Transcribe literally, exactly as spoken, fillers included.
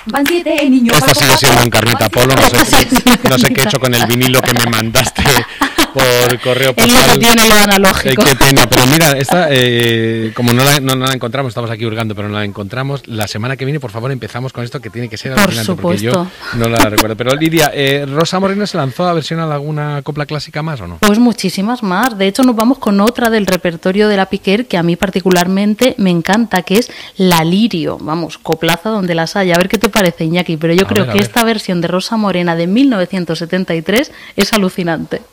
Van siete niños. Esta sigue siendo Encarnita Polo, no sé, no sé qué he hecho con el vinilo que me mandaste por correo postal. Él no tiene lo analógico. Eh, qué pena, pero mira, esta, eh, como no la, no, no la encontramos, estamos aquí hurgando, pero no la encontramos, la semana que viene, por favor, empezamos con esto que tiene que ser alucinante, porque yo no la recuerdo. Pero Lidia, eh, ¿Rosa Morena se lanzó a versionar alguna copla clásica más o no? Pues muchísimas más. De hecho, nos vamos con otra del repertorio de la Piquer que a mí particularmente me encanta, que es La Lirio. Vamos, coplaza donde las haya. A ver qué te parece, Iñaki, pero yo a creo ver, que esta versión de Rosa Morena de mil novecientos setenta y tres es alucinante.